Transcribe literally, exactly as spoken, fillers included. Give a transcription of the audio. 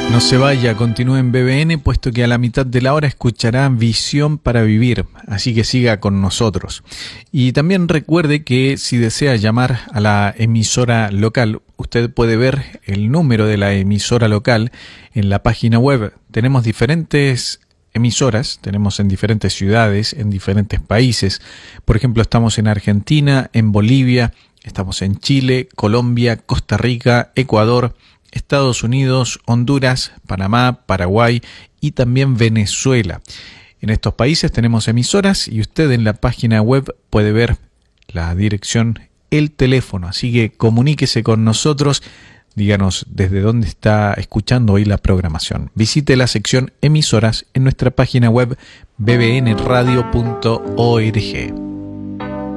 No se vaya, continúe en B B N, puesto que a la mitad de la hora escuchará Visión para Vivir, así que siga con nosotros. Y también recuerde que si desea llamar a la emisora local, usted puede ver el número de la emisora local en la página web. Tenemos diferentes emisoras, tenemos en diferentes ciudades, en diferentes países. Por ejemplo, estamos en Argentina, en Bolivia, estamos en Chile, Colombia, Costa Rica, Ecuador, Estados Unidos, Honduras, Panamá, Paraguay y también Venezuela. En estos países tenemos emisoras y usted en la página web puede ver la dirección, el teléfono. Así que comuníquese con nosotros, díganos desde dónde está escuchando hoy la programación. Visite la sección emisoras en nuestra página web b b n radio punto org.